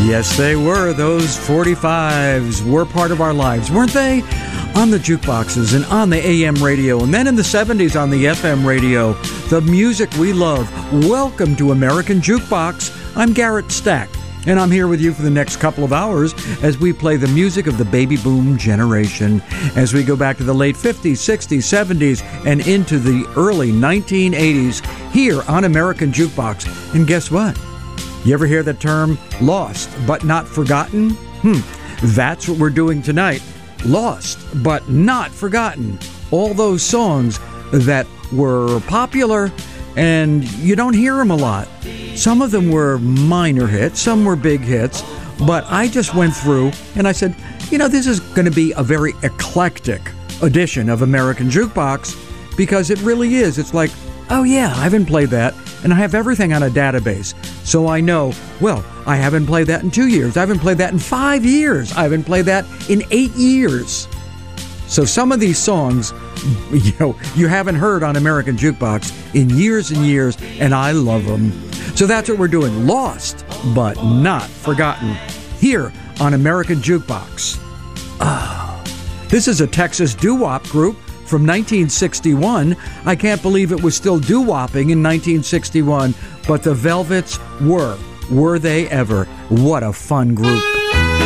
Yes, they were. Those 45s were part of our lives, weren't they? On the jukeboxes and on the AM radio, and then in the 70s on the FM radio. The music we love. Welcome to American Jukebox. I'm Garrett Stack, and I'm here with you for the next couple of hours as we play the music of the baby boom generation, as we go back to the late 50s, 60s, 70s, and into the early 1980s here on American Jukebox. And guess what? You ever hear the term lost but not forgotten? That's what we're doing tonight. Lost but not forgotten. All those songs that were popular and you don't hear them a lot. Some of them were minor hits, some were big hits, but I just went through and I said, you know, this is going to be a very eclectic edition of American Jukebox, because it really is. It's like, oh yeah, I haven't played that, and I have everything on a database. So I know, well, I haven't played that in 2 years. I haven't played that in 5 years. I haven't played that in 8 years. So some of these songs, you know, you haven't heard on American Jukebox in years and years, and I love them. So that's what we're doing. Lost, but not forgotten, here on American Jukebox. This is a Texas doo-wop group from 1961. I can't believe it was still doo-wopping in 1961, but the Velvets were. Were they ever? What a fun group.